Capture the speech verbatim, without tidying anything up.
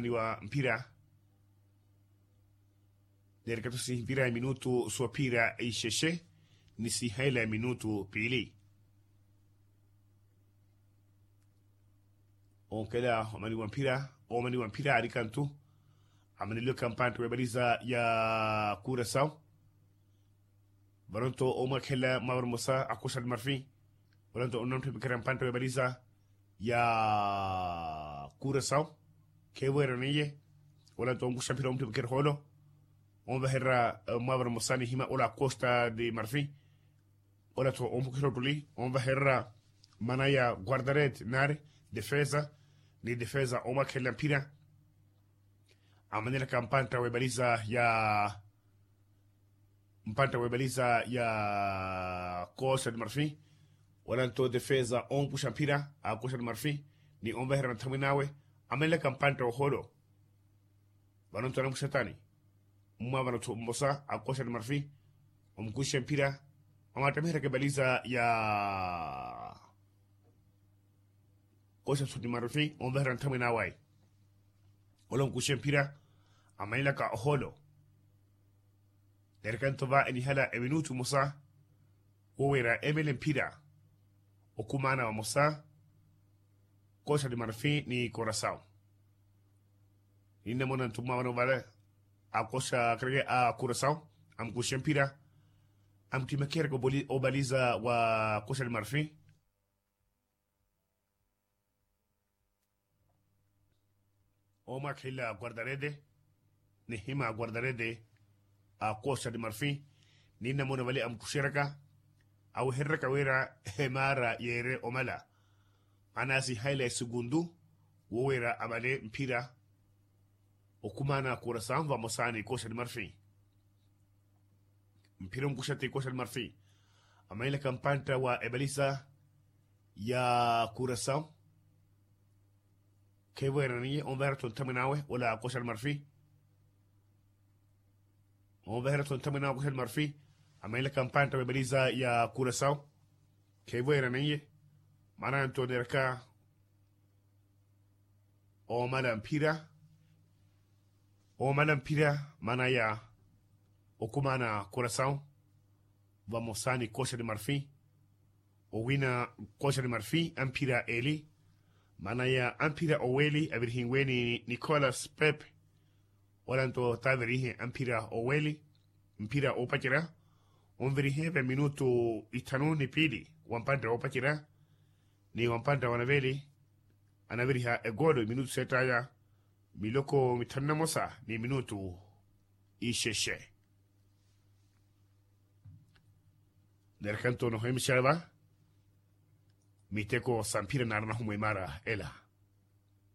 ni wa mpira dereka si mpira ya minutu so pira isheshe ni si haila minutu pili on keda omani wa mpira omani wa mpira arikantu amani lo kampante webaliza ya Curaçao baronto oma kela mawar musa akusad marfi baronto onon to bikaram pante webaliza ya Curaçao kewera niye wala to ngu champion to bikir holo on bahera mawar musa ni hima ola Costa de Marfim wala to on bukiro tuli on bahera manaya guardaret nare defesa ni defesa oma kela mpira amanela kampanta webaliza ya mpanta webaliza ya Costa de Marfim wala to defesa on pusha mpira a Costa de Marfim ni on bahera taminawe amanela kampanta holo banon to namushatani mwa bano to mosa a Costa de Marfim on kusha mpira amata mehera kebaliza ya Costa de Marfim on bahera taminawe wala kusha mpira amanela ka holo derkanto va eni hala e minutu musa wowera emelen pira okumana wa musa Costa de Marfim ni Curaçao ina mona tuma wana vale a Costa krege a Curaçao am kushen pira am timakere ko boli obaliza wa Costa de Marfim oma kila guardarede ni hima guardarede a Costa de Marfim nina mona vale am kushiraka au herraka wera hemara yere omala anasi haile segundu wowera amale mpira okumana Curaçao va mosani Costa de Marfim mpira mkushate Costa de Marfim amaila kampanta wa ebalisa ya Curaçao kewera ni on verto taminawe wala Costa de Marfim on verto taminawe Costa de Marfim amaila kampanta wa ebalisa ya Curaçao kewera ni mana to derka o mala mpira o mala mpira mana ya okumana Curaçao vamos sani Costa de Marfim o wina Costa de Marfim ampira eli mana ya ampira oweli abirhin weni Nicolas Pepe olanto taverihe ampira oweli mpira opachira on verihe ve minuto itanu ni pili wampanda opachira ni wampanda wanaveli anaveriha egodo minuto setaya miloko mitanna mosa ni minuto isheshe derkanto no hemshalba miteko sampira narna humemara ela